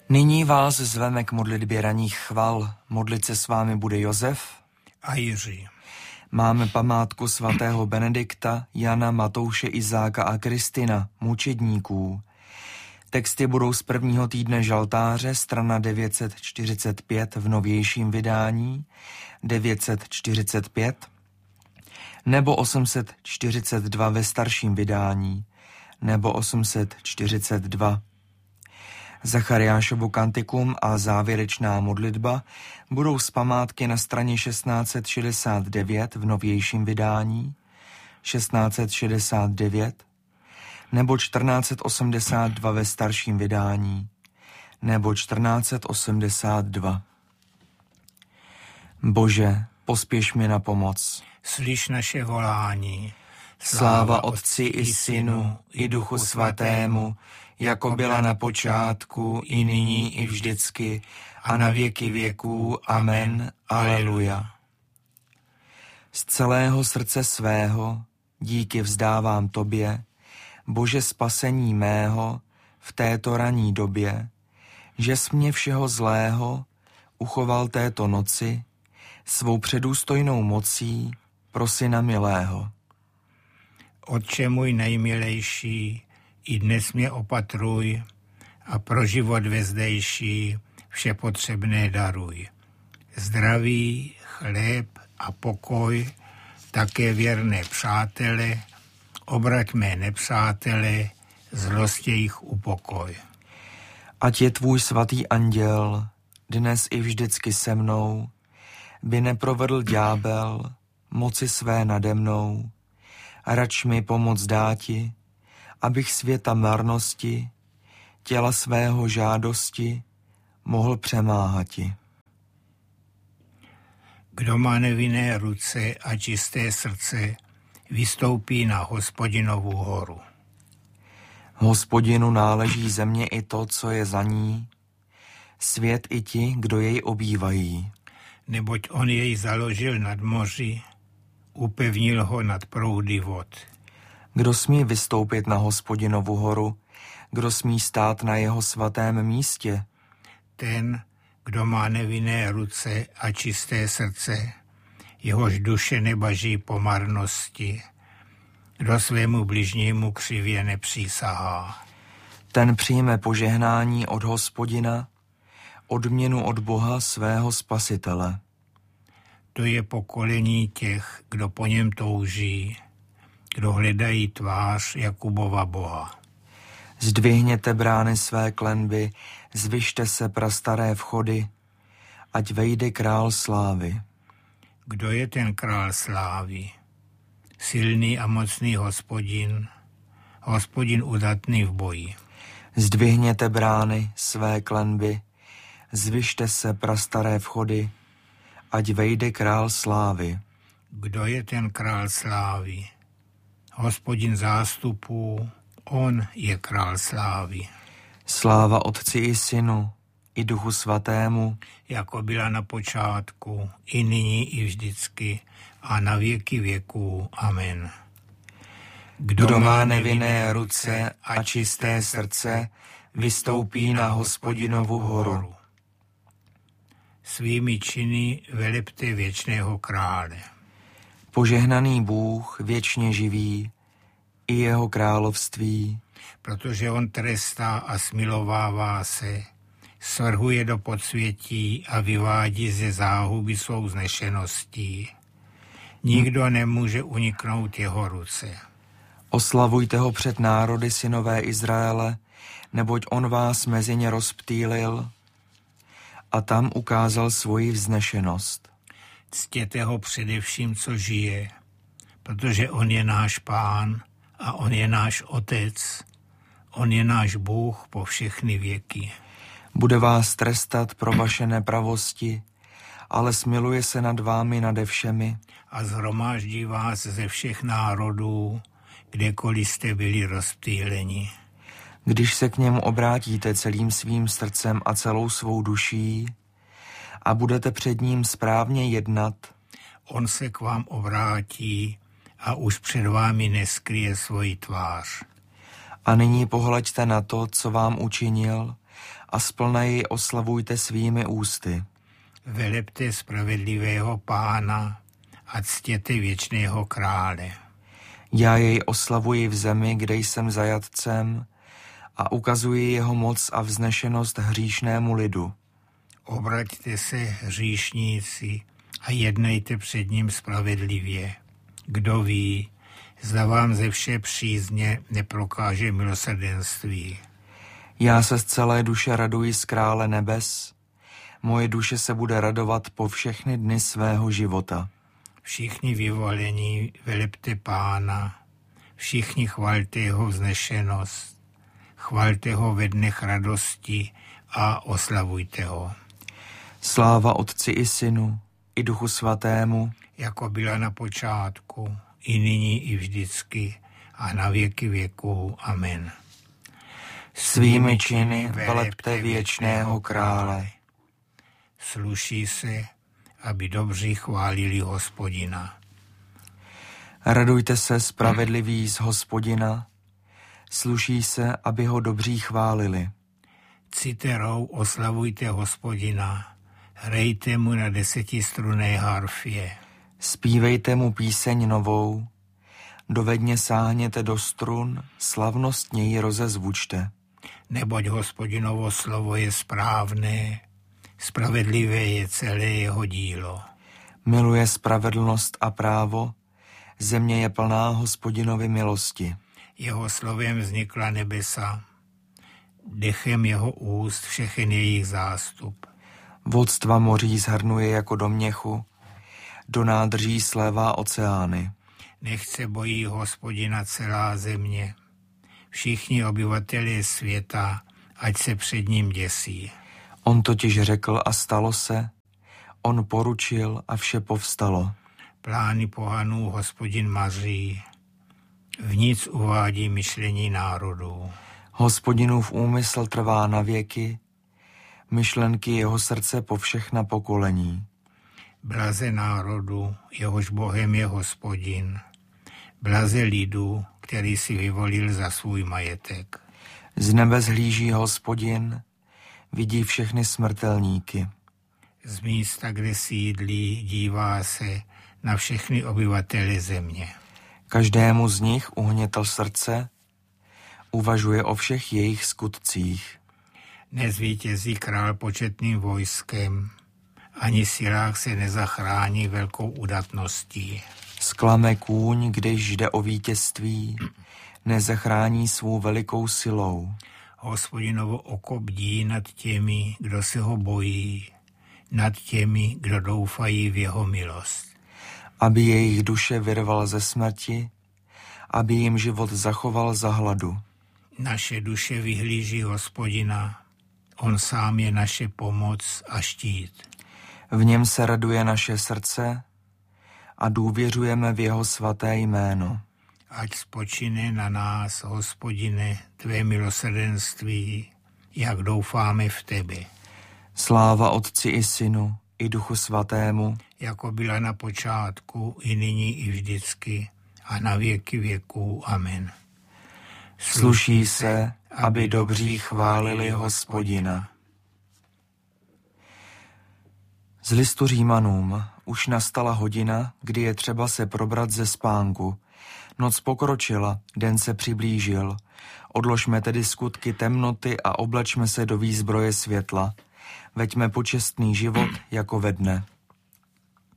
Nyní vás zveme k modlitbě ranních chval. Modlit se s vámi bude Josef a Jiří. Máme památku svatého Benedikta, Jana, Matouše, Izáka a Kristina, mučedníků. Texty budou z prvního týdne žaltáře, strana 945 v novějším vydání, 945, nebo 842 ve starším vydání, nebo 842. Zachariášovo kantikum a závěrečná modlitba budou z památky na straně 1669 v novějším vydání, 1669, nebo 1482 ve starším vydání, nebo 1482. Bože, pospěš mi na pomoc. Slyš naše volání. Sláva Otci i Synu, i Duchu Svatému, jako byla na počátku, i nyní, i vždycky, a na věky věků. Amen. Aleluja. Z celého srdce svého díky vzdávám Tobě, Bože spasení mého, v této ranní době, že jsi mě všeho zlého uchoval této noci, svou předůstojnou mocí pro Syna milého. Otče můj nejmilejší, i dnes mě opatruj a pro život vezdejší vše potřebné daruj. Zdraví, chléb a pokoj, také věrné přátele, obrať mé nepřátele, zlosti jich upokoj. Ať je tvůj svatý anděl dnes i vždycky se mnou, by neprovedl ďábel moci své nade mnou, a rač mi pomoc dáti, abych světa marnosti, těla svého žádosti, mohl přemáhati. Kdo má nevinné ruce a čisté srdce, vystoupí na Hospodinovu horu. Hospodinu náleží země i to, co je za ní, svět i ti, kdo jej obývají. Neboť on jej založil nad moři, upevnil ho nad proudy vod. Kdo smí vystoupit na Hospodinovu horu, kdo smí stát na jeho svatém místě? Ten, kdo má nevinné ruce a čisté srdce, jehož duše nebaží po marnosti, kdo svému bližnímu křivě nepřísahá. Ten přijme požehnání od Hospodina, odměnu od Boha svého Spasitele. To je pokolení těch, kdo po něm touží, kdo hledají tvář Jakubova Boha. Zdvihněte brány své klenby, zvyšte se prastaré vchody, ať vejde král slávy. Kdo je ten král slávy? Silný a mocný Hospodin, Hospodin udatný v boji. Zdvihněte brány své klenby, zvyšte se prastaré vchody, ať vejde král slávy. Kdo je ten král slávy? Hospodin zástupů, on je král slávy. Sláva Otci i Synu, i Duchu Svatému, jako byla na počátku, i nyní, i vždycky, a na věky věků. Amen. Kdo má nevinné ruce a čisté srdce, vystoupí na Hospodinovu horu. Svými činy velebte věčného krále. Požehnaný Bůh věčně živý, i jeho království. Protože on trestá a smilovává se, svrhuje do podsvětí a vyvádí ze záhuby svou znešeností. Nikdo nemůže uniknout jeho ruce. Oslavujte ho před národy, synové Izraele, neboť on vás mezi ně rozptýlil a tam ukázal svoji vznešenost. Ctěte ho především, co žije, protože on je náš Pán a on je náš Otec, on je náš Bůh po všechny věky. Bude vás trestat pro vaše nepravosti, ale smiluje se nad vámi nade všemi. A shromáždí vás ze všech národů, kdekoliv jste byli rozptýleni. Když se k němu obrátíte celým svým srdcem a celou svou duší a budete před ním správně jednat, on se k vám obrátí a už před vámi neskryje svoji tvář. A nyní pohleďte na to, co vám učinil, a splna jej oslavujte svými ústy. Velebte spravedlivého Pána a ctěte věčného krále. Já jej oslavuji v zemi, kde jsem zajatcem, a ukazuji jeho moc a vznešenost hříšnému lidu. Obraťte se, hříšníci, a jednejte před ním spravedlivě. Kdo ví, zda vám ze vše přízně neprokáže milosrdenství. Já se z celé duše raduji z krále nebes, moje duše se bude radovat po všechny dny svého života. Všichni vyvolení velebte Pána, všichni chvalte jeho vznešenost, chvalte ho ve dnech radosti a oslavujte ho. Sláva Otci i Synu, i Duchu Svatému, jako byla na počátku, i nyní, i vždycky, a na věky věků. Amen. Svými činy velebte věčného krále. Sluší se, aby dobří chválili Hospodina. Radujte se, spravedliví z Hospodina, sluší se, aby ho dobří chválili. Citerou oslavujte Hospodina, hrajte mu na 10strunné harfě. Zpívejte mu píseň novou, dovedně sáhněte do strun, slavnostně ji rozezvučte. Neboť Hospodinovo slovo je správné, spravedlivé je celé jeho dílo. Miluje spravedlnost a právo, země je plná Hospodinovy milosti. Jeho slovem vznikla nebesa, dechem jeho úst všechen jejich zástup. Vodstva moří zhrnuje jako do měchu, do nádrží slévá oceány. Nechť se bojí Hospodina celá země, všichni obyvatelé světa, ať se před ním děsí. On totiž řekl a stalo se, on poručil a vše povstalo. Plány pohanů Hospodin maří, v nic uvádí myšlení národů. Hospodinův úmysl trvá na věky, myšlenky jeho srdce po všechna pokolení. Blaze národu, jehož Bohem je Hospodin, blaze lidu, který si vyvolil za svůj majetek. Z nebe zhlíží Hospodin, vidí všechny smrtelníky. Z místa, kde sídlí, dívá se na všechny obyvatele země. Každému z nich uhnětl srdce, uvažuje o všech jejich skutcích. Nezvítězí král početným vojskem, ani silách se nezachrání velkou udatností. Zklame kůň, když jde o vítězství, nezachrání svou velikou silou. Hospodinovo oko bdí nad těmi, kdo se ho bojí, nad těmi, kdo doufají v jeho milost. Aby jejich duše vyrval ze smrti, aby jim život zachoval za hladu. Naše duše vyhlíží Hospodina, on sám je naše pomoc a štít. V něm se raduje naše srdce a důvěřujeme v jeho svaté jméno. Ať spočine na nás, Hospodine, tvé milosrdenství, jak doufáme v tebe. Sláva Otci i Synu, i Duchu Svatému, jako byla na počátku, i nyní, i vždycky, a na věky věků. Amen. Sluší se, aby dobří chválili Hospodina. Z listu Římanům. Už nastala hodina, kdy je třeba se probrat ze spánku. Noc pokročila, den se přiblížil. Odložme tedy skutky temnoty a oblačme se do výzbroje světla. Veďme počestný život jako ve dne.